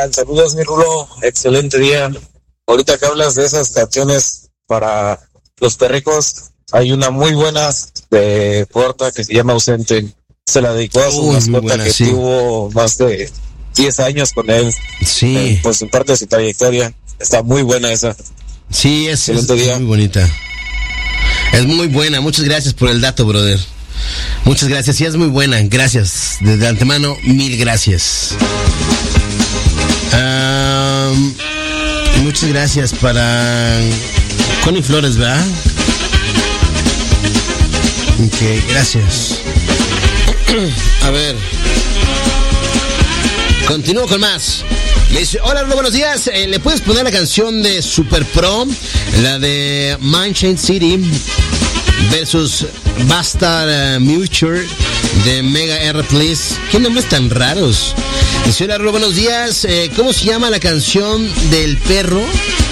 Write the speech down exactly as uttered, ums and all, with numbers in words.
tal? Saludos, mi Rulo. Excelente día. Ahorita que hablas de esas canciones para los perricos, hay una muy buena de Porta que se llama Ausente. Se la dedicó a su Uy, mascota buena, que sí. tuvo más de diez años con él. Sí. Eh, pues en parte de su trayectoria. Está muy buena esa. Sí, es, es, Excelente día. es muy bonita. Es muy buena. Muchas gracias por el dato, brother. Muchas gracias. Sí, es muy buena. Gracias. Desde antemano, mil gracias. Um, muchas gracias para Connie Flores, ¿verdad? Ok, gracias. A ver. Continúo con más. Me dice, hola, Rulo, buenos días. Eh, ¿Le puedes poner la canción de Super Pro? La de Manchester City versus Bastard uh, Mutual de Mega R, please. ¿Qué nombres tan raros? Dice, hola, Rulo, buenos días. Eh, ¿Cómo se llama la canción del perro?